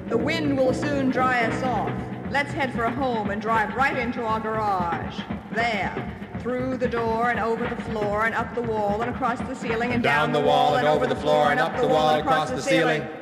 The wind will soon dry us off. Let's head for home and drive right into our garage. There. Through the door and over the floor and up the wall and across the ceiling and down the wall and over the floor and up the wall and across the ceiling.